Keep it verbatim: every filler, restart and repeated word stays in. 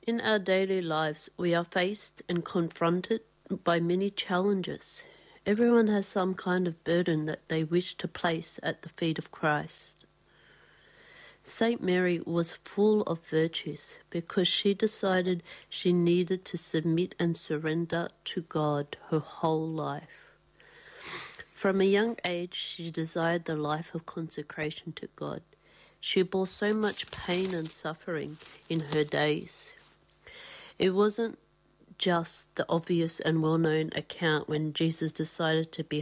In our daily lives, we are faced and confronted by many challenges. Everyone has some kind of burden that they wish to place at the feet of Christ. Saint Mary was full of virtues because she decided she needed to submit and surrender to God her whole life. From a young age, she desired the life of consecration to God. She bore so much pain and suffering in her days. It wasn't just the obvious and well-known account when Jesus decided to be